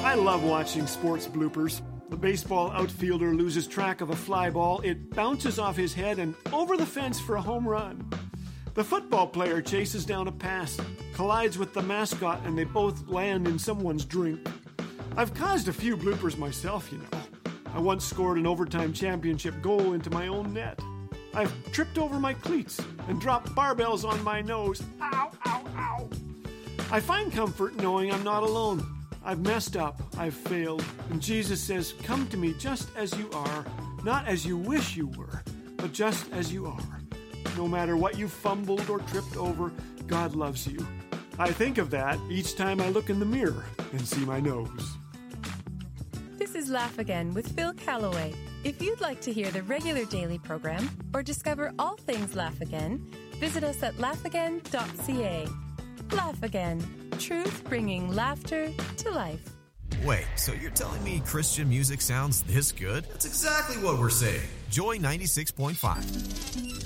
I love watching sports bloopers. The baseball outfielder loses track of a fly ball, it bounces off his head and over the fence for a home run. The football player chases down a pass, collides with the mascot, and they both land in someone's drink. I've caused a few bloopers myself, you know. I once scored an overtime championship goal into my own net. I've tripped over my cleats and dropped barbells on my nose. Ow, ow, ow. I find comfort knowing I'm not alone. I've messed up, I've failed, and Jesus says, come to me just as you are, not as you wish you were, but just as you are. No matter what you fumbled or tripped over, God loves you. I think of that each time I look in the mirror and see my nose. This is Laugh Again with Phil Callaway. If you'd like to hear the regular daily program or discover all things Laugh Again, visit us at laughagain.ca. Laugh Again. Truth bringing laughter to life. Wait, so you're telling me Christian music sounds this good? That's exactly what we're saying. Joy 96.5.